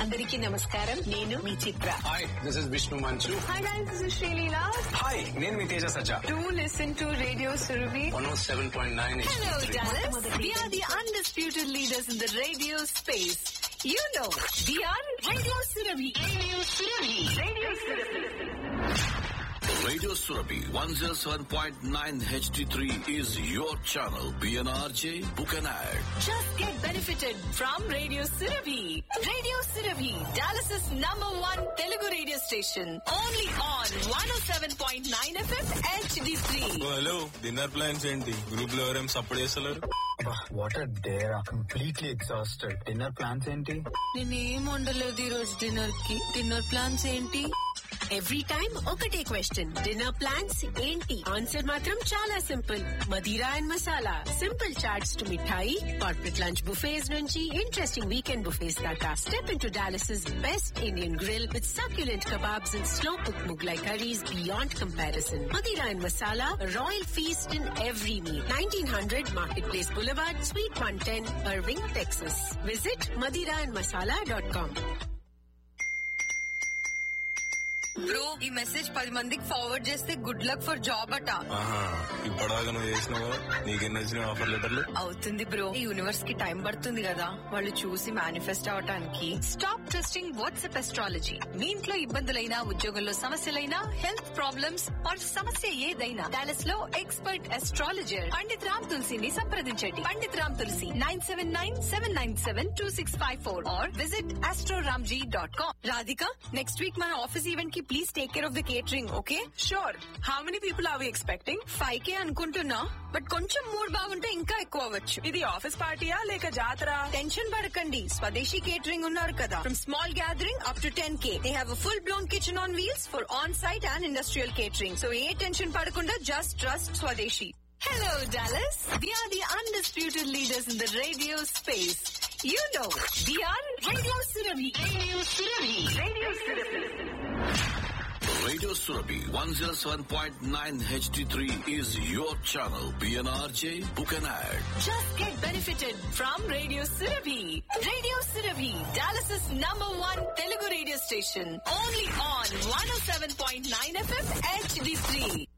అందరికీ నమస్కారం. నేను మీ చిత్ర. హాయ్, దిస్ ఇస్ విష్ణు మంచు. Hi guys, this is Sreeleela. Hi, నేను మీ తేజ సజ్జా. Do listen to Radio Surabhi 107.9 Hello, Dallas. We are the undisputed leaders in the radio space. You know, we are Radio Surabhi. Radio Surabhi. Radio Surabhi. Radio Surabhi 107.9 HD3 is your channel. PNRJ, book an ad. Just get benefited from Radio Surabhi. Radio Surabhi, Dallas's #1 Telugu radio station. Only on 107.9 FM HD3. Hello, dinner plans ఏంటి? Group లో ఎవరేం support చేస్తలేరు? What are there completely exhausted. Dinner plans ఏంటి? నేనేం వండలేదు ఈ రోజు dinner కి. Dinner plans ఏంటి? ఎవ్రీ టైమ్ ఒకటే క్వశ్చన్. డిన్నర్ ప్లాన్స్ ఏంటి? ఆన్సర్ మాత్రం చాలా simple. Madira and masala. Simple charts to mithai, corporate lunch buffets నుంచి ఇంట్రెస్టింగ్ వీకెండ్ బుఫేస్ దాకా. Step into Dallas' best Indian grill with succulent kebabs and slow cooked Mughlai curries beyond comparison. Madira and Masala, a royal feast in every meal. 1900 Marketplace Boulevard, Suite 110, Irving, Texas. Visit madiraandmasala.com. Bro, ఈ message 10 మందికి forward చేస్తే good luck for job అట. ఇప్పటిదాకా నువ్వు చేసినావు, నీకెన్ని వచ్చిన offer లెటర్లు? అవుతుంది బ్రో, ఈ యూనివర్స్ కి టైం పడుతుంది కదా వాళ్ళు చూసి మేనిఫెస్ట్ అవటానికి. Stop trusting WhatsApp astrology. మీ ఇంట్లో ఇబ్బందులైనా, ఉద్యోగంలో సమస్యలైనా, హెల్త్ ప్రాబ్లమ్స్ ఆర్ సమస్య ఏదైనా, డాలస్ లో ఎక్స్పర్ట్ ఎస్ట్రాలజర్ పండిత్ రామ్ తులసిని సంప్రదించండి. పండిత్ రామ్ తులసి 979-797-2654 or visit astroramji.com. Radhika, next week మన ఆఫీస్ ఈవెంట్ కి please take care of the catering, okay? Sure. How many people are we expecting? 5K అనుకుంటున్నా, బట్ కొంచెం మూడ్ బాగుంటే ఇంకా ఎక్కువ అవ్వచ్చు. ఇది ఆఫీస్ పార్టీయా లేక జాతర? టెన్షన్ పడకండి, స్వదేశీ కేటరింగ్ ఉన్నారు కదా. From small gathering up to 10K, they have a full blown kitchen on wheels for on site and industrial catering. So A tension పడకుండా జస్ట్ ట్రస్ట్ స్వదేశీ. Hello, Dallas. We are the undisputed leaders in the radio space. You know, we are Radio Surabhi. Radio Surabhi. Radio Surabhi. Radio Surabhi 107.9 HD3 is your channel. PNRJ, book an ad. Just get benefited from Radio Surabhi. Radio Surabhi, Dallas's #1 Telugu radio station. Only on 107.9 FM HD3.